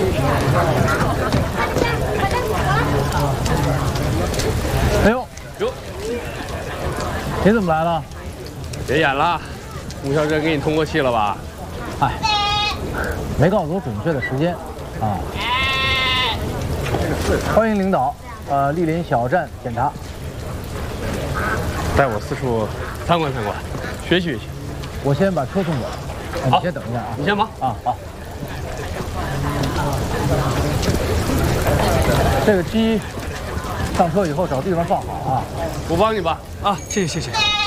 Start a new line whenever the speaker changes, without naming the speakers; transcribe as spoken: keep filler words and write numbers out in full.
哎呦
哟，
你怎么来了？
别演了，吴小珍给你通过气了吧？
哎，没告诉我准确的时间啊。欢迎领导，呃，莅临小站检查。
带我四处参观参观，学习学习。
我先把车送过来，哎你先等一下啊。
你先忙
啊，好。这个鸡上车以后找地方放好啊。
我帮你吧。啊，谢谢谢谢。